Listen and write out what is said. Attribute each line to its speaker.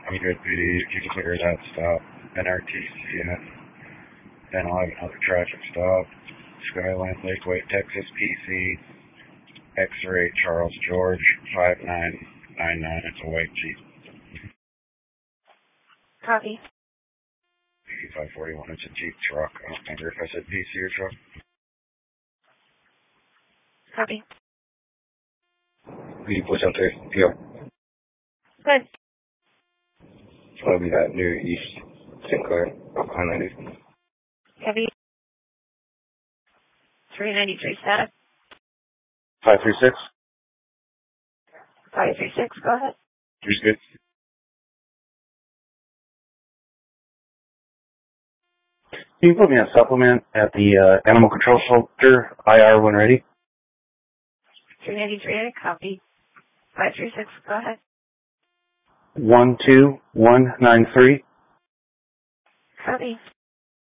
Speaker 1: 100 PD, if you can clear that stop. NRTC, then I'll have another traffic stop. Skyline Lakeway, Texas PC, X-ray Charles George, 5999. It's a white Jeep.
Speaker 2: Copy.
Speaker 1: 541, it's a Jeep truck. I don't remember if I said PC or truck.
Speaker 2: Copy.
Speaker 1: What's out there? Yeah.
Speaker 2: Good.
Speaker 1: So I'll be that new East Sinclair, behind 90.
Speaker 2: Heavy. 393 status.
Speaker 1: 536.
Speaker 2: 536, go ahead.
Speaker 1: Here's good. Can you put me on supplement at the Animal Control Shelter, IR when ready?
Speaker 2: 393, copy. 536, go ahead.
Speaker 1: 12193.
Speaker 2: Copy.